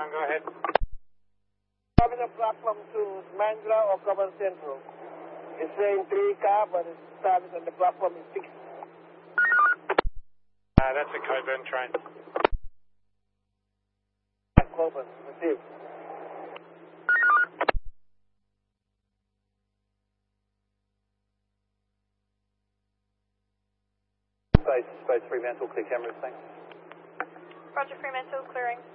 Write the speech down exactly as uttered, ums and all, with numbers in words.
Ground, go ahead. Coming the platform to Mandra or Common Central. It's saying three car, but it's service on the platform is six. Uh, that's a Coburn train. Coburn, received. Space, space Fremantle, clear cameras, thanks. Roger, Fremantle, clearing.